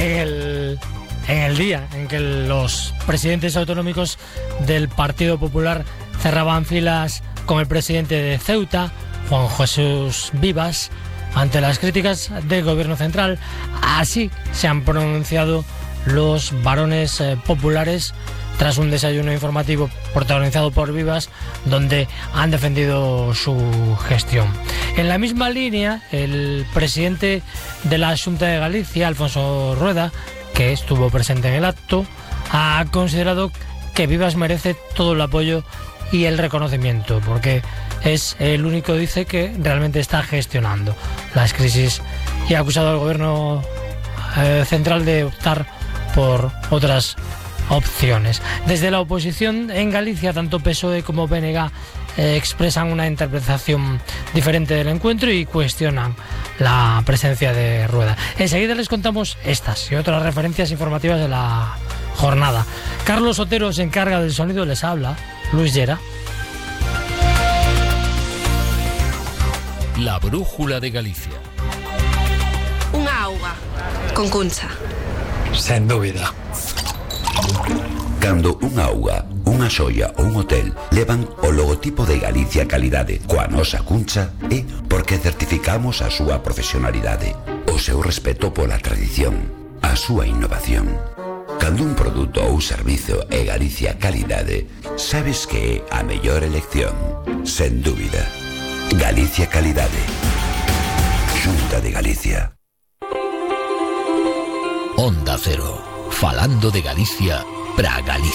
en el día en que los presidentes autonómicos del Partido Popular cerraban filas con el presidente de Ceuta, Juan Jesús Vivas, ante las críticas del gobierno central. Así se han pronunciado los varones populares tras un desayuno informativo protagonizado por Vivas, donde han defendido su gestión. En la misma línea, el presidente de la Xunta de Galicia, Alfonso Rueda, que estuvo presente en el acto, ha considerado que Vivas merece todo el apoyo y el reconocimiento, porque es el único, dice, que realmente está gestionando las crisis, y ha acusado al gobierno central de optar por otras opciones. Desde la oposición en Galicia, tanto PSOE como BNG expresan una interpretación diferente del encuentro y cuestionan la presencia de Rueda. Enseguida les contamos estas y otras referencias informativas de la jornada. Carlos Otero se encarga del sonido, les habla Luis Llera. La brújula de Galicia. Unha auga con Cuncha. Sen dúbida. Cando unha auga, unha xoia ou un hotel levan o logotipo de Galicia Calidade coa nosa cuncha, é porque certificamos a súa profesionalidade, o seu respeto pola tradición, a súa innovación. Cando un produto ou servizo é Galicia Calidade, sabes que é a mellor elección, sen dúbida. Galicia Calidade. Xunta de Galicia. Onda Cero. Falando de Galicia para Galicia.